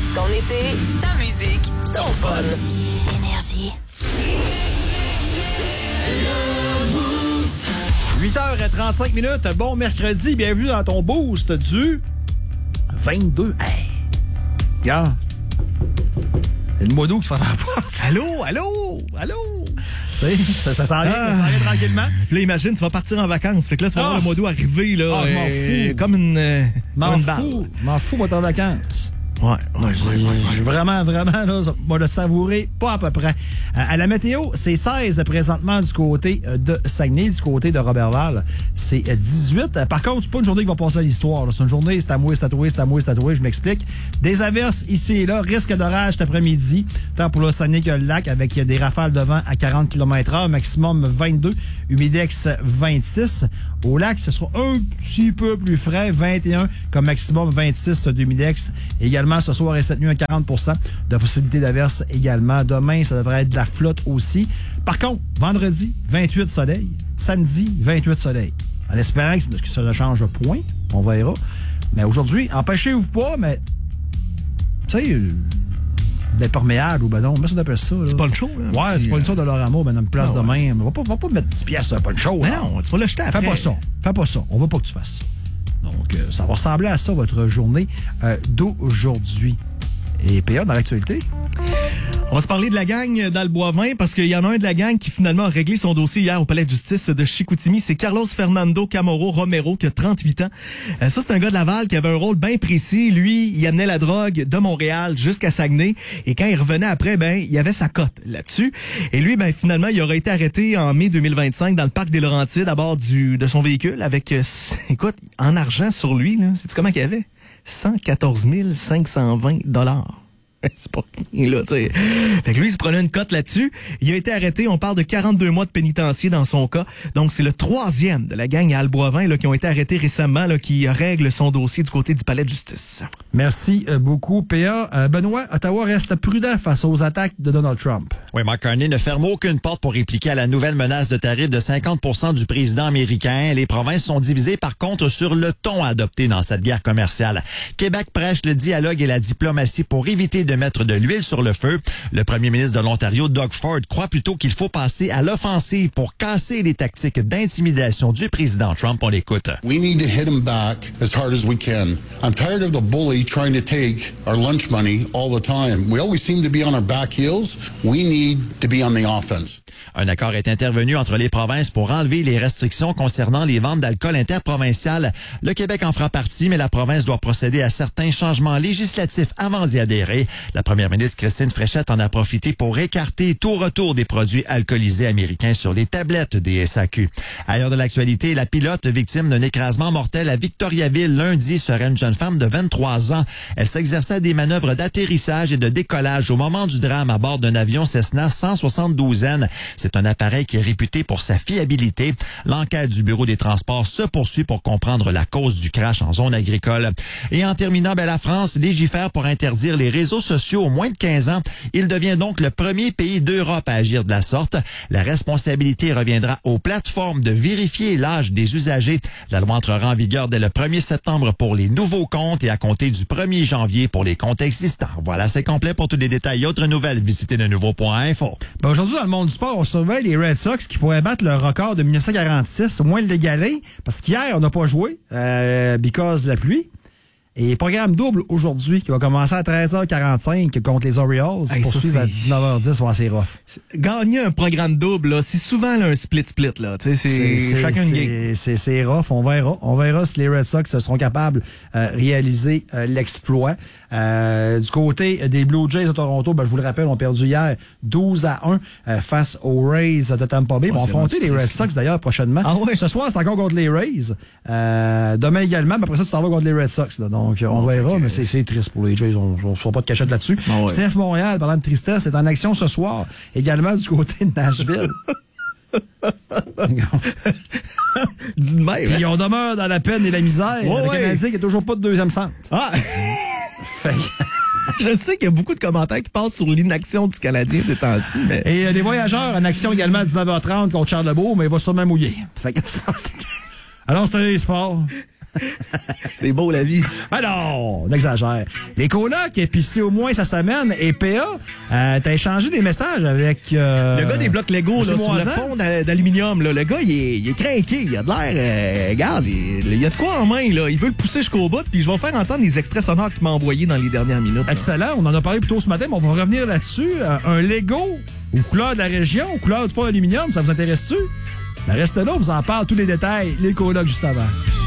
Ton été, ta musique, ton fun. Énergie. 8h35. Bon mercredi, bienvenue dans ton boost du 22. Hey! Regarde. Il y a une moineau qui fait dans la porte. Allô? Tu sais, ça s'en vient tranquillement. Puis là, imagine, tu vas partir en vacances. Fait que là, tu vas voir le mois d'août arriver, là. Je m'en fous. Comme une balle. M'en fous, moi, t'es en vacances. Ouais. J'ai vraiment, là, moi, le savourer, pas à peu près. À la météo, c'est 16 présentement du côté de Saguenay, du côté de Robertval. C'est 18. Par contre, c'est pas une journée qui va passer à l'histoire. Là. C'est une journée, c'est à moi, je m'explique. Des averses ici et là, risque d'orage cet après-midi, tant pour le Saguenay que le lac, avec des rafales de vent à 40 km/h, maximum 22, humidex 26. Au lac, ce sera un petit peu plus frais, 21, comme maximum 26 d'humidex. Également, ce soir et cette nuit, 40 de possibilité d'averse également. Demain, ça devrait être de la flotte aussi. Par contre, vendredi, 28 soleil. Samedi, 28 soleil. En espérant que ça ne change point. On verra. Mais aujourd'hui, empêchez-vous pas, mais tu sais, l'imperméable ou ben non, mais ça on appelle ça. Là. C'est poncho, là. Ouais, c'est poncho de Dolorama, ben dans une place de main. Va pas mettre 10 pièces sur un poncho. Mais non, tu vas l'acheter après. Fais pas ça. On veut pas que tu fasses ça. Donc, ça va ressembler à ça, votre journée d'aujourd'hui. Et PA, dans l'actualité? On va se parler de la gang dans le Bois-Vin parce qu'il y en a un de la gang qui finalement a réglé son dossier hier au palais de justice de Chicoutimi. C'est Carlos Fernando Camoro Romero qui a 38 ans. Ça, c'est un gars de Laval qui avait un rôle bien précis. Lui, il amenait la drogue de Montréal jusqu'à Saguenay. Et quand il revenait après, il y avait sa cote là-dessus. Et lui, finalement, il aurait été arrêté en mai 2025 dans le parc des Laurentides à bord de son véhicule avec, écoute, en argent sur lui. Sais-tu comment qu'il y avait? 114 520 $. C'est pas rien, là, tu sais. Fait que lui, il se prenait une cote là-dessus. Il a été arrêté. On parle de 42 mois de pénitencier dans son cas. Donc, c'est le 3e de la gang à Alboivin, là, qui ont été arrêtés récemment, là, qui règle son dossier du côté du palais de justice. Merci beaucoup, PA. Benoît, Ottawa reste prudent face aux attaques de Donald Trump. Oui, Mark Carney ne ferme aucune porte pour répliquer à la nouvelle menace de tarif de 50 % du président américain. Les provinces sont divisées, par contre, sur le ton adopté dans cette guerre commerciale. Québec prêche le dialogue et la diplomatie pour éviter de mettre de l'huile sur le feu. Le premier ministre de l'Ontario, Doug Ford, croit plutôt qu'il faut passer à l'offensive pour casser les tactiques d'intimidation du président Trump. On l'écoute. We need to hit him back as hard as we can. I'm tired of the bully trying to take our lunch money all the time. We always seem to be on our back heels. We need to be on the offense. Un accord est intervenu entre les provinces pour enlever les restrictions concernant les ventes d'alcool interprovinciales. Le Québec en fera partie, mais la province doit procéder à certains changements législatifs avant d'y adhérer. La première ministre Christine Fréchette en a profité pour écarter tout retour des produits alcoolisés américains sur les tablettes des SAQ. Ailleurs de l'actualité, la pilote victime d'un écrasement mortel à Victoriaville lundi serait une jeune femme de 23 ans. Elle s'exerçait à des manœuvres d'atterrissage et de décollage au moment du drame à bord d'un avion Cessna 172N. C'est un appareil qui est réputé pour sa fiabilité. L'enquête du Bureau des transports se poursuit pour comprendre la cause du crash en zone agricole. Et en terminant, la France légifère pour interdire les réseaux sociaux aux moins de 15 ans. Il devient donc le premier pays d'Europe à agir de la sorte. La responsabilité reviendra aux plateformes de vérifier l'âge des usagers. La loi entrera en vigueur dès le 1er septembre pour les nouveaux comptes et à compter du 1er janvier pour les comptes existants. Voilà, c'est complet. Pour tous les détails et autres nouvelles, visitez lenouveau.info. Aujourd'hui, dans le monde du sport, on surveille les Red Sox qui pourraient battre le record de 1946, au moins l'égaler, parce qu'hier, on n'a pas joué, because de la pluie. Et programme double aujourd'hui qui va commencer à 13h45 contre les Orioles. Poursuivre à 19h10, c'est rough. Gagner un programme double, là, c'est souvent là, un split-split. Là. C'est chacun une game. C'est rough. On verra si les Red Sox seront capables de réaliser l'exploit. Du côté des Blue Jays de Toronto, je vous le rappelle, on a perdu hier 12-1 face aux Rays de Tampa Bay. Ils vont affronter les Red Sox d'ailleurs prochainement. Ah ouais. Ce soir, c'est encore contre les Rays. Demain également, mais après ça, tu t'en vas contre les Red Sox. Là. Donc, on verra, mais c'est triste pour les Jays. On ne fera pas de cachette là-dessus. Ah ouais. CF Montréal, parlant de tristesse, est en action ce soir. Également du côté de Nashville. Dis de même. Puis on demeure dans la peine et la misère. Le Canadien qui n'a toujours pas de deuxième centre. Ah! Je sais qu'il y a beaucoup de commentaires qui passent sur l'inaction du Canadien ces temps-ci. Mais... Et des voyageurs en action également à 19h30 contre Charlebourg, mais il va sûrement mouiller. Alors, c'était les sports. C'est beau, la vie. Ah non, on exagère. Les colocs, épicés au moins sa semaine, et PA, t'as échangé des messages avec... Le gars des blocs Lego, là, sur le Moisan? pont d'aluminium, là, le gars, il est craqué. Il a de l'air... regarde, il y a de quoi en main, là. Il veut le pousser jusqu'au bout, puis je vais faire entendre les extraits sonores qu'il m'a envoyés dans les dernières minutes. Là. Excellent, on en a parlé plus tôt ce matin, mais on va revenir là-dessus. Un Lego aux couleurs de la région, aux couleurs du pont d'aluminium, ça vous intéresse-tu? Ben restez là, on vous en parle tous les détails, les colocs juste avant.